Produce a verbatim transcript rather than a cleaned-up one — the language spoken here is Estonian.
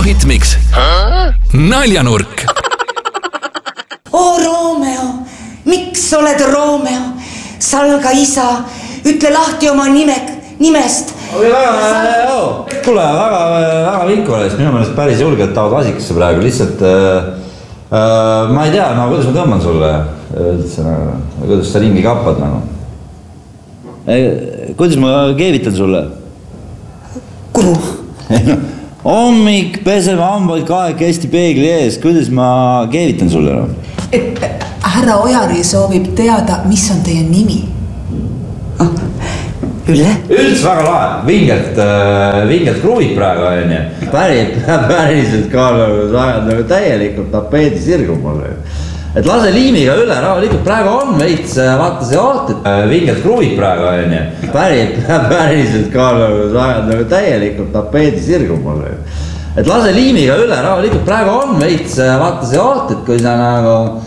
Hitmix naljanurk. Oo Romeo, miks oled Romeo? Salga isa, ütle lahti oma nime, nimest. Oli väga, joo. Kuule, väga, väga vinku oleks. Minu meelest päris julgelt tahavad vasikasse praegu. Lihtsalt, äh, äh, ma ei tea, no kuidas ma tõmban sulle üldse, nagu, kuidas sa ringi kappad nagu. Kuidas ma keevitan sulle? Kuhu? Hommik, peseme hambaid kahekesti peegli ees. Kuidas ma keevitan sulle? No? Et härra Ojari soovib teada, mis on teie nimi. Oh, Ülle? Üldse väga lahe. Vingelt, vingelt kruvid praegu on ju. Päris, päriselt ka nagu täielikult tapeedi sirgub mulle. Et lase liimiga üle, rahulikult praegu on veits, vaata see oot, et vingelt kruvid praegu on ju. Päris, päriselt ka nagu täielikult tapeedi sirgub mulle. Et lase liimiga üle, rahulikult praegu on veits, vaata see oot, et kui sa nagu